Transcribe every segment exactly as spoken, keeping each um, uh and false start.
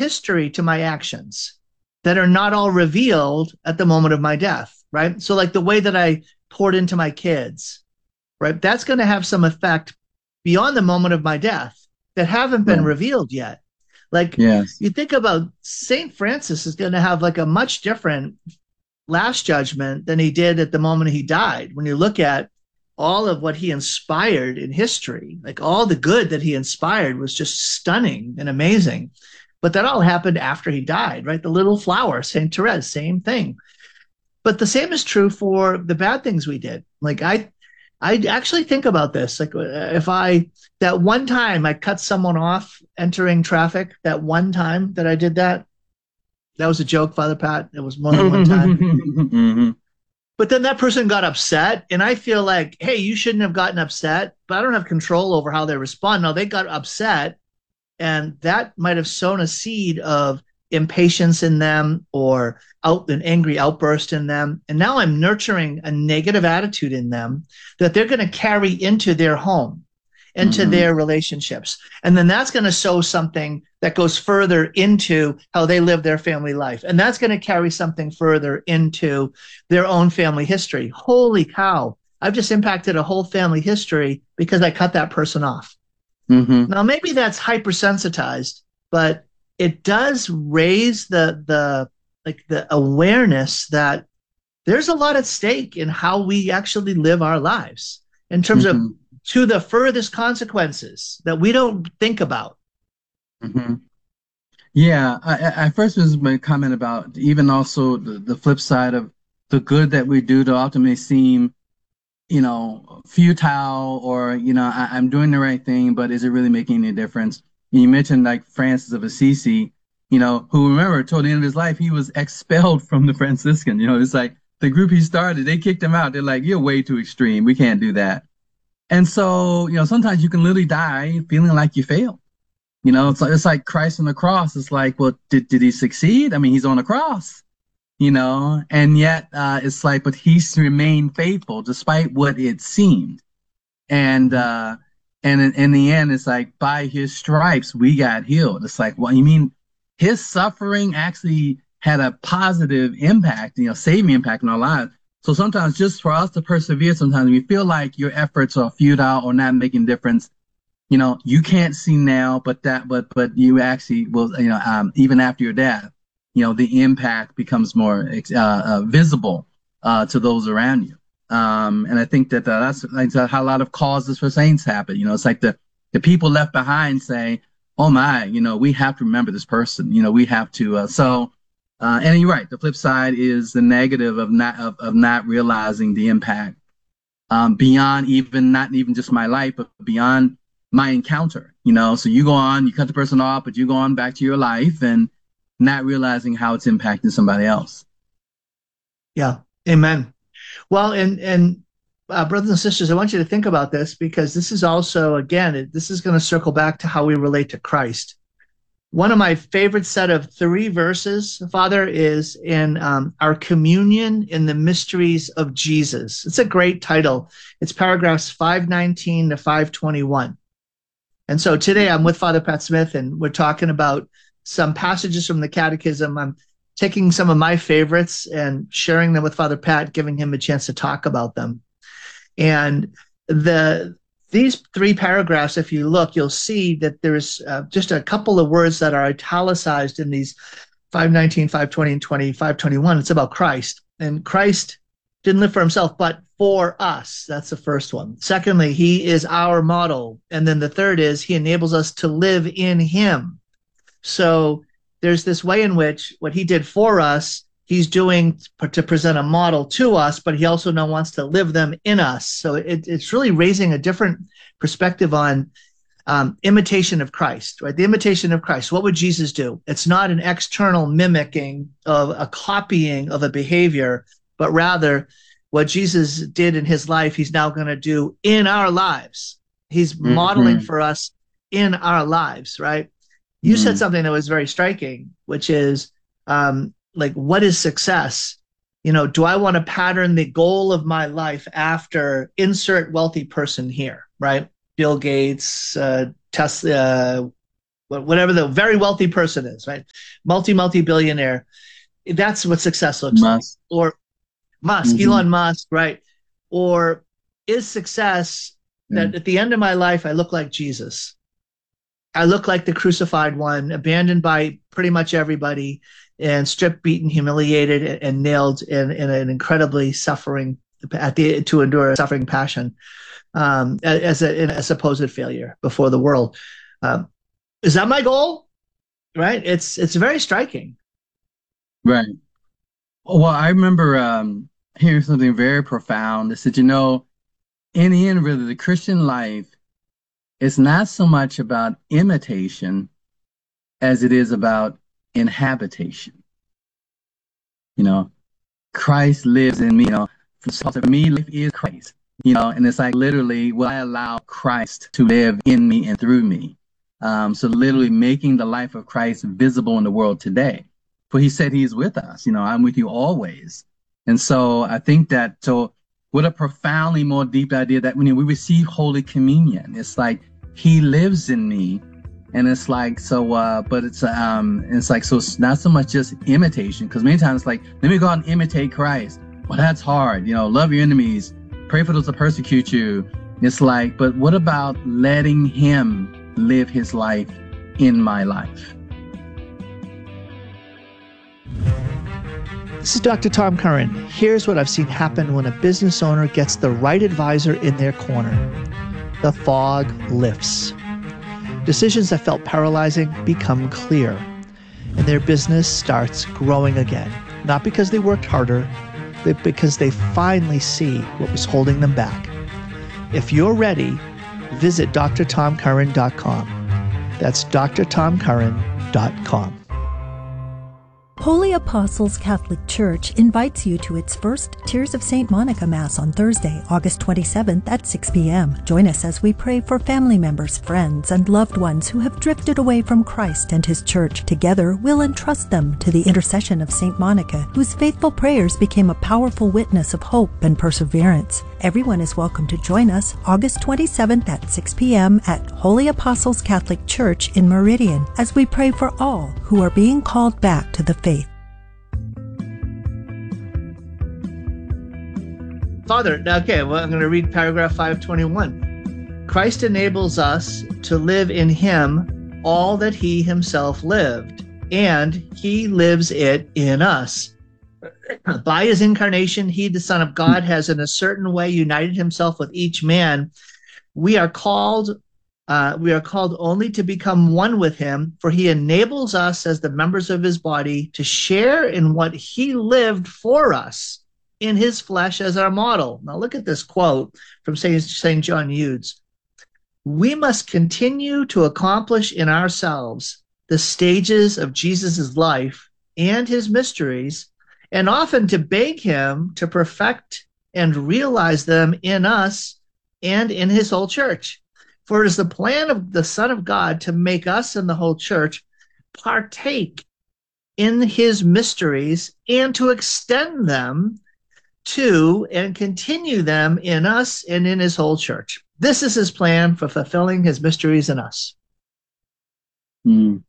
history to my actions that are not all revealed at the moment of my death, right? So like the way that I poured into my kids, right? That's going to have some effect beyond the moment of my death that haven't been Right. revealed yet. Like Yes. you think about Saint Francis is going to have like a much different last judgment than he did at the moment he died. When you look at all of what he inspired in history, like all the good that he inspired was just stunning and amazing. But that all happened after he died, right? The little flower, Saint Therese, same thing. But the same is true for the bad things we did. Like I, I actually think about this. Like if I, that one time I cut someone off entering traffic, that one time that I did that, that was a joke, Father Pat. It was more than one time. Hmm. But then that person got upset, and I feel like, hey, you shouldn't have gotten upset, but I don't have control over how they respond. No, they got upset, and that might have sown a seed of impatience in them or out an angry outburst in them. And now I'm nurturing a negative attitude in them that they're going to carry into their home, into Hmm. their relationships. And then that's going to sow something that goes further into how they live their family life. And that's going to carry something further into their own family history. Holy cow. I've just impacted a whole family history because I cut that person off. Hmm. Now, maybe that's hypersensitized, but it does raise the the like the awareness that there's a lot at stake in how we actually live our lives in terms of Hmm. to the furthest consequences that we don't think about. Hmm. Yeah, I, I I first was my comment about even also the, the flip side of the good that we do to ultimately seem, you know, futile or, you know, I, I'm doing the right thing, but is it really making any difference? And you mentioned like Francis of Assisi, you know, who remember toward the end of his life, he was expelled from the Franciscan. You know, it's like the group he started, they kicked him out. They're like, you're way too extreme. We can't do that. And so, you know, sometimes you can literally die feeling like you failed. You know, it's like it's like Christ on the cross. It's like, well, did did he succeed? I mean, he's on the cross, you know, and yet uh, it's like, but he's remained faithful despite what it seemed. And uh, and in, in the end, it's like by his stripes we got healed. It's like, well, you mean his suffering actually had a positive impact, you know, saving impact in our lives. So sometimes just for us to persevere, sometimes we feel like your efforts are futile or not making difference. You know, you can't see now, but that, but but you actually will, you know, um, even after your death, you know, the impact becomes more uh, uh, visible uh, to those around you. Um, and I think that uh, that's like how a lot of causes for saints happen. You know, it's like the the people left behind say, "Oh my, you know, we have to remember this person. You know, we have to." Uh, so, uh, and you're right. The flip side is the negative of not of, of not realizing the impact um, beyond even not even just my life, but beyond my encounter. You know, so you go on, you cut the person off, but you go on back to your life and not realizing how it's impacting somebody else. Yeah. Amen. Well, and and uh, brothers and sisters, I want you to think about this because this is also, again, it, this is going to circle back to how we relate to Christ. One of my favorite set of three verses, Father, is in um, our communion in the mysteries of Jesus. It's a great title. It's paragraphs five nineteen to five twenty-one. And so today I'm with Father Pat Smith, and we're talking about some passages from the Catechism. I'm taking some of my favorites and sharing them with Father Pat, giving him a chance to talk about them. And the these three paragraphs, if you look, you'll see that there's uh, just a couple of words that are italicized in these five nineteen, five twenty, and twenty, five twenty-one. It's about Christ. And Christ didn't live for himself, but for us. That's the first one. Secondly, he is our model. And then the third is he enables us to live in him. So there's this way in which what he did for us, he's doing to present a model to us, but he also now wants to live them in us. So it, it's really raising a different perspective on um, imitation of Christ, right? The imitation of Christ. What would Jesus do? It's not an external mimicking of a copying of a behavior, but rather what Jesus did in his life, he's now going to do in our lives. He's modeling Mm-hmm. for us in our lives, right? You said Mm-hmm. something that was very striking, which is um, like, what is success? You know, do I want to pattern the goal of my life after insert wealthy person here, right? Bill Gates, uh, Tesla, whatever the very wealthy person is, right? Multi, multi billionaire. That's what success looks like. Must. Or Musk, Mm-hmm. Elon Musk, right? Or is success Yeah. that at the end of my life, I look like Jesus? I look like the crucified one, abandoned by pretty much everybody, and stripped, beaten, humiliated, and, and nailed in, in an incredibly suffering at the to endure a suffering passion um, as a as a supposed failure before the world. Um, is that my goal? Right? It's it's very striking. Right. Well, I remember um, hearing something very profound. They said, you know, in the end, really, the Christian life is not so much about imitation as it is about inhabitation. You know, Christ lives in me. You know, for me, life is Christ. You know, and it's like literally, will I allow Christ to live in me and through me? Um, so literally making the life of Christ visible in the world today. For he said he's with us. You know, I'm with you always. And so I think that, so what a profoundly more deep idea that when we receive Holy Communion, it's like he lives in me. And it's like, so, uh, but it's, um, it's like, so it's not so much just imitation, because many times it's like, let me go out and imitate Christ. Well, that's hard. You know, love your enemies, pray for those that persecute you. It's like, but what about letting him live his life in my life? This is Doctor Tom Curran. Here's what I've seen happen when a business owner gets the right advisor in their corner. The fog lifts. Decisions that felt paralyzing become clear, and their business starts growing again. Not because they worked harder, but because they finally see what was holding them back. If you're ready, visit d r tom curran dot com. That's d r tom curran dot com. Holy Apostles Catholic Church invites you to its first Tears of Saint Monica Mass on Thursday, August twenty-seventh at six p.m. Join us as we pray for family members, friends, and loved ones who have drifted away from Christ and His Church. Together, we'll entrust them to the intercession of Saint Monica, whose faithful prayers became a powerful witness of hope and perseverance. Everyone is welcome to join us August twenty-seventh at six p.m. at Holy Apostles Catholic Church in Meridian as we pray for all who are being called back to the faith. Father, okay, well, I'm going to read paragraph five twenty-one. Christ enables us to live in him all that he himself lived, and he lives it in us. By his incarnation, he, the Son of God, has in a certain way united himself with each man. We are called uh, we are called only to become one with him, for he enables us as the members of his body to share in what he lived for us in his flesh as our model. Now look at this quote from Saint John Eudes. We must continue to accomplish in ourselves the stages of Jesus' life and his mysteries, and often to beg him to perfect and realize them in us and in his whole church. For it is the plan of the Son of God to make us and the whole church partake in his mysteries and to extend them to and continue them in us and in his whole church. This is his plan for fulfilling his mysteries in us. Mm.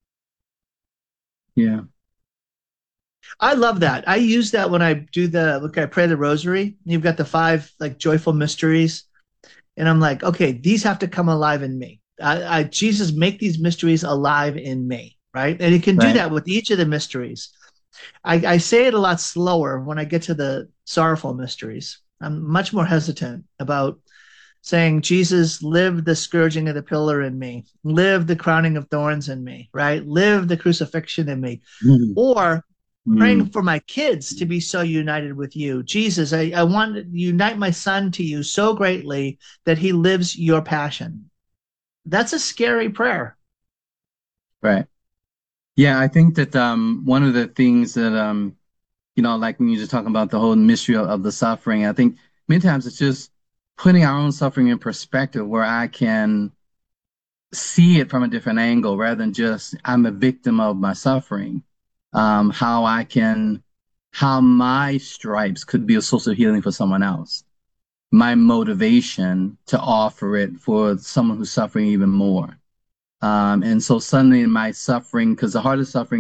Yeah. I love that. I use that when I do the, look, I pray the rosary. You've got the five like joyful mysteries. And I'm like, okay, these have to come alive in me. I, I Jesus, make these mysteries alive in me, right? And you can do Right. that with each of the mysteries. I, I say it a lot slower when I get to the sorrowful mysteries. I'm much more hesitant about saying, Jesus, live the scourging of the pillar in me, live the crowning of thorns in me, right? Live the crucifixion in me. Mm. Or Mm. praying for my kids to be so united with you. Jesus, I, I want to unite my son to you so greatly that he lives your passion. That's a scary prayer. Right. Yeah, I think that um, one of the things that, um, you know, like when you're just talking about the whole mystery of, of the suffering, I think many times it's just putting our own suffering in perspective where I can see it from a different angle rather than just I'm a victim of my suffering. Um, how I can, how my stripes could be a source of healing for someone else. My motivation to offer it for someone who's suffering even more. Um, and so suddenly my suffering, because the hardest suffering